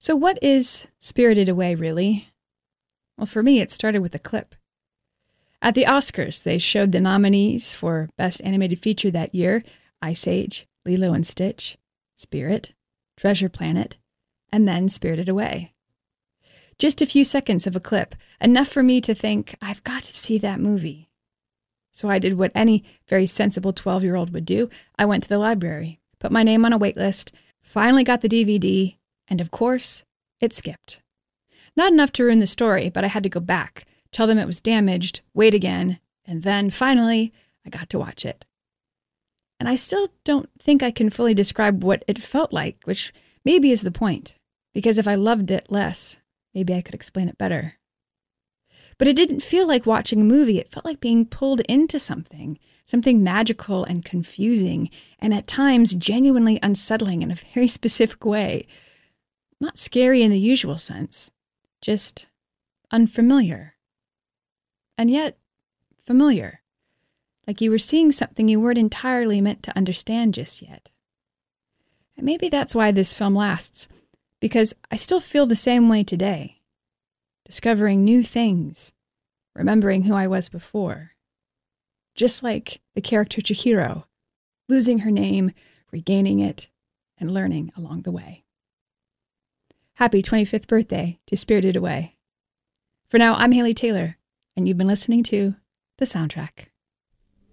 So what is Spirited Away, really? Well, for me, it started with a clip. At the Oscars, they showed the nominees for Best Animated Feature that year: Ice Age, Lilo and Stitch, Spirit, Treasure Planet, and then Spirited Away. Just a few seconds of a clip, enough for me to think, I've got to see that movie. So I did what any very sensible 12-year-old would do. I went to the library, put my name on a wait list, finally got the DVD, and of course, it skipped. Not enough to ruin the story, but I had to go back, tell them it was damaged, wait again, and then finally, I got to watch it. And I still don't think I can fully describe what it felt like, which maybe is the point, because if I loved it less, maybe I could explain it better. But it didn't feel like watching a movie. It felt like being pulled into something magical and confusing, and at times genuinely unsettling in a very specific way. Not scary in the usual sense, just unfamiliar. And yet, familiar. Like you were seeing something you weren't entirely meant to understand just yet. And maybe that's why this film lasts, because I still feel the same way today. Discovering new things, remembering who I was before. Just like the character Chihiro, losing her name, regaining it, and learning along the way. Happy 25th birthday to Spirited Away. For now, I'm Haley Taylor, and you've been listening to The Soundtrack.